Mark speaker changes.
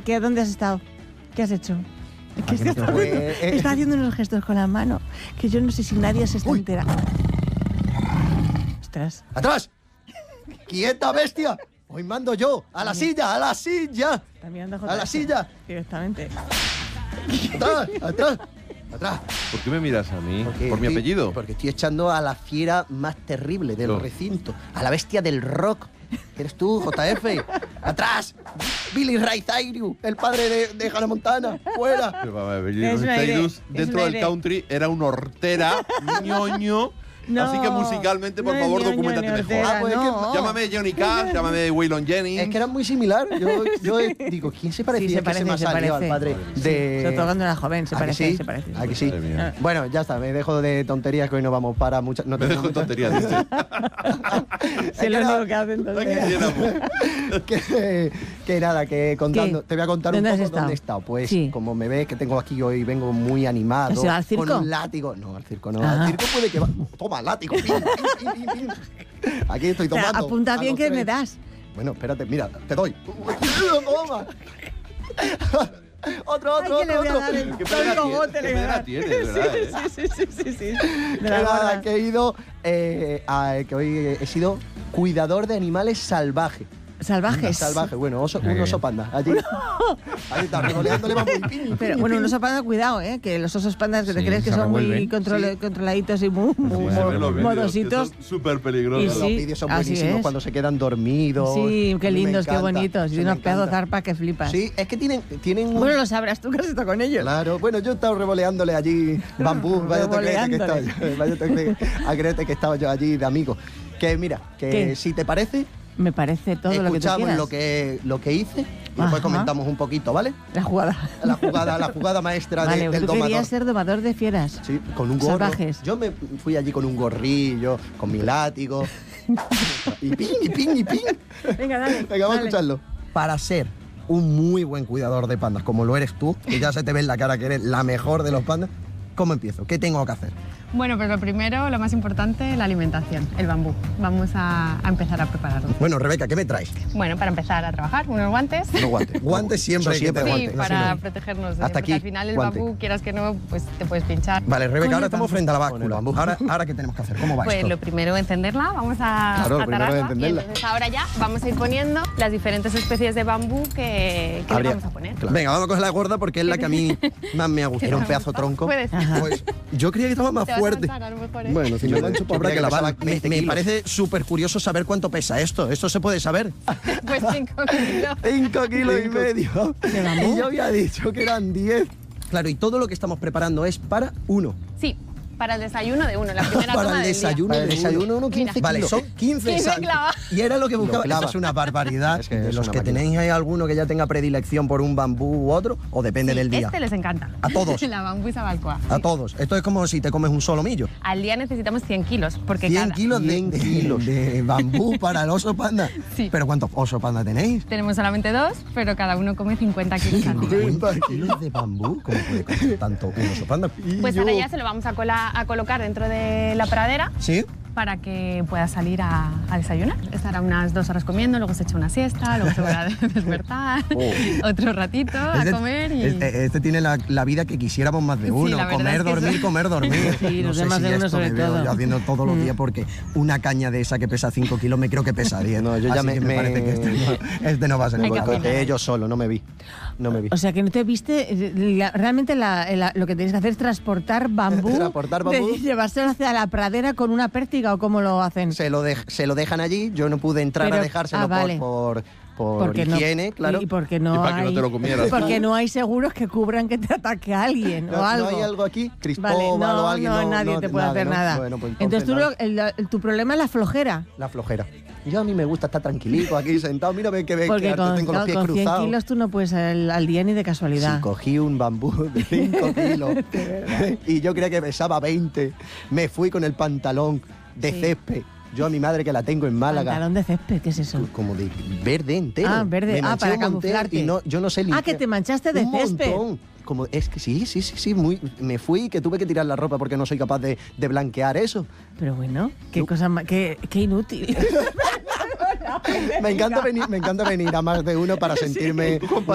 Speaker 1: ¿Dónde has estado? ¿Qué has hecho? Es que
Speaker 2: Pues,
Speaker 1: está haciendo unos gestos con la mano que yo no sé si nadie se está enterando. Ostras.
Speaker 2: ¡Atrás! ¡Quieta, bestia! Hoy mando yo. ¡A la silla! ¡A la silla!
Speaker 1: Está mirando
Speaker 2: ¡A la silla!
Speaker 1: Directamente.
Speaker 2: ¡Atrás! ¡Atrás! ¡Atrás!
Speaker 3: ¿Por qué me miras a mí?
Speaker 2: Porque
Speaker 3: ¿Por mi
Speaker 2: estoy-
Speaker 3: apellido?
Speaker 2: Porque estoy echando a la fiera más terrible del
Speaker 3: No.
Speaker 2: recinto. A la bestia del rock. Eres tú, JF. ¡Atrás! Billy Ray Cyrus, el padre de Hannah Montana. ¡Fuera!
Speaker 3: Pero, vamos a ver,
Speaker 1: Es un aire,
Speaker 3: Cyrus,
Speaker 1: es
Speaker 3: dentro
Speaker 1: un
Speaker 3: del
Speaker 1: aire.
Speaker 3: country era un hortera, ñoño.
Speaker 1: No,
Speaker 3: así que musicalmente, por
Speaker 1: no
Speaker 3: favor,
Speaker 1: es ñoño
Speaker 3: documentate
Speaker 1: ni
Speaker 3: mejor.
Speaker 1: hortera,
Speaker 2: pues es que-
Speaker 1: no.
Speaker 3: Llámame Johnny Cash, llámame Waylon Jennings.
Speaker 2: Es que era muy similar. Yo digo, ¿quién se parecía?
Speaker 1: Sí, se
Speaker 2: que se me ha
Speaker 1: parece, se
Speaker 2: salido
Speaker 1: parece.
Speaker 2: al padre
Speaker 1: Sí,
Speaker 2: de...
Speaker 1: sobre todo cuando era joven, se
Speaker 2: ¿A que
Speaker 1: parece,
Speaker 2: sí?
Speaker 1: se parece.
Speaker 2: ¿A que sí?
Speaker 3: Madre mía.
Speaker 2: Bueno, ya está, me dejo de tonterías que hoy no vamos para muchas... No
Speaker 3: Me
Speaker 2: tenemos
Speaker 3: dejo en
Speaker 2: muchas-
Speaker 3: tonterías, dice.
Speaker 1: Sí, lo único que hace entonces.
Speaker 3: Aquí llenamos.
Speaker 2: que nada, que contando,
Speaker 1: ¿Qué?
Speaker 2: te voy a contar un
Speaker 1: ¿Dónde has
Speaker 2: poco
Speaker 1: estado?
Speaker 2: dónde he estado. Pues
Speaker 1: Sí.
Speaker 2: como me ves que tengo aquí hoy, vengo muy animado.
Speaker 1: ¿Has ido al circo?
Speaker 2: Con un látigo. No, al circo no.
Speaker 1: Ah.
Speaker 2: Al circo puede que va. Toma, látigo. Pim, pim, pim, pim, pim. Aquí estoy
Speaker 1: O sea,
Speaker 2: tomando.
Speaker 1: apunta
Speaker 2: a
Speaker 1: bien
Speaker 2: los
Speaker 1: que
Speaker 2: tres.
Speaker 1: me das.
Speaker 2: Bueno, espérate, mira, te doy. Toma. Otro.
Speaker 1: Ay, que le voy a dar el
Speaker 3: ¿Qué pena
Speaker 1: cogote,
Speaker 3: tienes?
Speaker 1: le
Speaker 3: ¿Qué
Speaker 1: voy a
Speaker 3: pena
Speaker 1: dar.
Speaker 3: tienes, verdad? ¿eh?
Speaker 1: Sí. De
Speaker 2: Que
Speaker 1: la
Speaker 2: nada,
Speaker 1: gorda.
Speaker 2: que he ido, que hoy he sido cuidador de animales salvajes.
Speaker 1: Salvajes.
Speaker 2: Salvaje, bueno, un
Speaker 3: Qué
Speaker 2: oso panda. Allí está revoleándole, va muy pim.
Speaker 1: Pero bueno, un oso panda, cuidado, que los osos pandas que te
Speaker 3: Sí,
Speaker 1: crees que
Speaker 3: se
Speaker 1: son muy
Speaker 3: revuelven.
Speaker 2: Sí.
Speaker 1: controladitos y muy
Speaker 3: Sí, se ven los vídeos,
Speaker 1: modositos.
Speaker 3: que son súper
Speaker 1: Y
Speaker 3: peligrosos.
Speaker 2: Los
Speaker 1: sí,
Speaker 2: vídeos son
Speaker 1: así
Speaker 2: buenísimos
Speaker 1: es.
Speaker 2: cuando se quedan dormidos.
Speaker 1: Sí, qué
Speaker 2: A mí me
Speaker 1: lindos, qué
Speaker 2: encanta,
Speaker 1: bonitos. Y
Speaker 2: sí, me
Speaker 1: unos pedazos de
Speaker 2: encanta.
Speaker 1: zarpa que flipas.
Speaker 2: Sí, es que tienen un...
Speaker 1: Bueno, lo sabrás tú que has estado con ellos.
Speaker 2: Claro, bueno, yo he estado revoleándole allí bambú, vaya te crees que estaba
Speaker 1: Revoleándole.
Speaker 2: yo, vaya te crees a creerte que estaba yo allí de amigo. Que mira, que
Speaker 1: ¿Qué?
Speaker 2: si te parece,
Speaker 1: Me parece todo lo que tú
Speaker 2: escuchamos
Speaker 1: quieras.
Speaker 2: lo que hice y después
Speaker 1: Ajá.
Speaker 2: comentamos un poquito, ¿vale?
Speaker 1: La jugada.
Speaker 2: La jugada maestra
Speaker 1: Vale,
Speaker 2: del
Speaker 1: tú
Speaker 2: domador.
Speaker 1: querías ser domador de fieras.
Speaker 2: Sí, con un gorro.
Speaker 1: Salvajes.
Speaker 2: Yo me fui allí con un gorrillo, con mi látigo. y ping.
Speaker 1: Venga, dale.
Speaker 2: Venga, vamos a
Speaker 1: dale.
Speaker 2: escucharlo. Para ser un muy buen cuidador de pandas, como lo eres tú, que ya se te ve en la cara que eres la mejor de los pandas, ¿cómo empiezo? ¿Qué tengo que hacer?
Speaker 4: Bueno, pues lo primero, lo más importante, la alimentación, el bambú. Vamos a empezar a prepararlo.
Speaker 2: Bueno, Rebeca, ¿qué me traes?
Speaker 4: Bueno, para empezar a trabajar, unos guantes.
Speaker 2: Unos guantes. Guantes siempre,
Speaker 4: Sí,
Speaker 2: siempre guantes.
Speaker 4: para
Speaker 2: Sí.
Speaker 4: protegernos.
Speaker 2: Hasta
Speaker 4: porque
Speaker 2: aquí,
Speaker 4: al final el
Speaker 2: guante.
Speaker 4: bambú, quieras que no, pues te puedes pinchar.
Speaker 2: Vale, Rebeca,
Speaker 1: Con
Speaker 2: ahora
Speaker 1: el
Speaker 2: estamos
Speaker 1: bambú.
Speaker 2: frente a la
Speaker 3: Con el
Speaker 2: báscula. Ahora ¿qué tenemos que hacer? ¿Cómo va
Speaker 4: Pues
Speaker 2: esto?
Speaker 4: lo primero, encenderla, vamos a
Speaker 2: Claro, lo primero es
Speaker 4: atararla.
Speaker 2: encenderla.
Speaker 4: Y entonces ahora ya vamos a ir poniendo las diferentes especies de bambú que le
Speaker 2: Habría-
Speaker 4: vamos a poner.
Speaker 2: Claro. Venga, vamos a coger la gorda porque es la que a mí más me ha gustado. Era un pedazo tronco.
Speaker 4: Puede ser.
Speaker 1: Ajá.
Speaker 2: Pues yo creía que estaba más
Speaker 4: Te vas a
Speaker 2: fuerte.
Speaker 4: matar, a lo mejor, ¿eh?
Speaker 2: Bueno, si me mancho,
Speaker 3: Yo
Speaker 2: habrá
Speaker 3: creía
Speaker 2: que
Speaker 3: que
Speaker 2: lavarla.
Speaker 3: pesaba
Speaker 2: Me
Speaker 3: 20 kilos.
Speaker 2: parece súper curioso saber cuánto pesa esto. ¿Esto se puede saber?
Speaker 4: Pues 5 kilos.
Speaker 2: 5 kilos y medio.
Speaker 1: ¿De bambú?
Speaker 2: Y yo había dicho que eran 10. Claro, y todo lo que estamos preparando es para uno.
Speaker 4: Sí, para el desayuno de uno, la primera
Speaker 2: Para
Speaker 4: toma
Speaker 2: el
Speaker 4: del
Speaker 2: desayuno,
Speaker 4: día.
Speaker 2: Para el desayuno uno 15
Speaker 4: Mira.
Speaker 2: Vale,
Speaker 4: kilos.
Speaker 2: son 15
Speaker 4: 15
Speaker 2: exacto.
Speaker 4: clavas.
Speaker 2: Y era lo que buscaba.
Speaker 3: clava.
Speaker 2: Eso es una barbaridad.
Speaker 3: Es que
Speaker 2: de
Speaker 3: es
Speaker 2: los
Speaker 3: una
Speaker 2: que
Speaker 3: máquina.
Speaker 2: tenéis ahí alguno que ya tenga predilección por un bambú u otro, o depende
Speaker 4: Sí,
Speaker 2: del día.
Speaker 4: Este les encanta.
Speaker 2: A todos.
Speaker 4: La bambú y sabalcoa.
Speaker 2: A todos. Esto es como si te comes un solomillo.
Speaker 4: Al día necesitamos 100 kilos, porque
Speaker 2: 100
Speaker 4: cada...
Speaker 2: kilos,
Speaker 3: 100 kilos.
Speaker 2: de bambú para el oso panda.
Speaker 4: Sí.
Speaker 2: ¿Pero cuántos oso panda tenéis?
Speaker 4: Tenemos solamente 2, pero cada uno come 50 kilos al día.
Speaker 2: 50 kilos de bambú. ¿Cómo puede comer tanto un oso panda?
Speaker 4: Pues ahora ya se lo vamos a colocar dentro de la pradera
Speaker 2: ¿Sí?
Speaker 4: para que pueda salir a desayunar. Estará unas 2 horas comiendo, luego se echa una siesta, luego se va a despertar, otro ratito a comer y...
Speaker 2: Este tiene la vida que quisiéramos más de
Speaker 4: Sí,
Speaker 2: uno.
Speaker 4: la verdad
Speaker 2: comer,
Speaker 4: es que
Speaker 2: dormir,
Speaker 4: sí.
Speaker 2: comer, dormir.
Speaker 1: Sí, los demás de uno
Speaker 2: esto
Speaker 1: sobre
Speaker 2: me veo
Speaker 1: todo.
Speaker 2: yo haciendo todos los días porque una caña de esa que pesa 5 kilos me creo que pesa 10.
Speaker 3: No, yo ya
Speaker 2: Así
Speaker 3: me-
Speaker 2: que me
Speaker 3: me-
Speaker 2: parece que este no va a ser
Speaker 4: Hay que
Speaker 2: el
Speaker 4: afinar.
Speaker 2: coge yo solo, no me vi.
Speaker 1: O sea, que no te viste. Realmente lo que tienes que hacer es transportar bambú.
Speaker 2: Transportar bambú.
Speaker 1: Llevárselo hacia la pradera con una pértiga o cómo lo hacen.
Speaker 2: Se lo dejan allí, yo no pude entrar
Speaker 1: Pero-
Speaker 2: a dejárselo
Speaker 1: vale.
Speaker 2: por
Speaker 1: Porque
Speaker 2: higiene, claro.
Speaker 1: Y porque
Speaker 3: Y
Speaker 1: no
Speaker 3: para que no
Speaker 1: hay.
Speaker 3: te lo comieras.
Speaker 1: Porque no hay seguros que cubran que te ataque alguien
Speaker 2: No,
Speaker 1: o algo.
Speaker 2: ¿no hay algo aquí?
Speaker 1: Vale,
Speaker 2: Cristóbal
Speaker 1: no,
Speaker 2: o alguien.
Speaker 1: no, nadie te puede hacer
Speaker 2: ¿no?
Speaker 1: nada.
Speaker 2: Bueno, pues
Speaker 1: entonces tú
Speaker 2: nada.
Speaker 1: tu problema es la flojera.
Speaker 2: La flojera. Yo a mí me gusta estar tranquilico aquí sentado. Mírame que ves
Speaker 1: Porque
Speaker 2: que tengo los pies
Speaker 1: con 100
Speaker 2: cruzados.
Speaker 1: kilos tú no puedes al día ni de casualidad.
Speaker 2: Sí, cogí un bambú de 5 kilos y yo creía que pesaba 20. Me fui con el pantalón de
Speaker 1: Sí.
Speaker 2: césped. Yo a mi madre que la tengo en Málaga.
Speaker 1: Pantalón de césped, ¿qué es eso?
Speaker 2: Como de verde entero.
Speaker 1: Ah, verde.
Speaker 2: Me manché
Speaker 1: Para
Speaker 2: un montón
Speaker 1: camuflarte.
Speaker 2: Y no, yo no sé limpiar.
Speaker 1: Ah, que te manchaste de
Speaker 2: Un
Speaker 1: césped.
Speaker 2: montón. Como, es que sí, muy, me fui que tuve que tirar la ropa porque no soy capaz de blanquear eso.
Speaker 1: Pero bueno, qué cosa más, qué inútil.
Speaker 2: Me encanta venir a más de uno para sentirme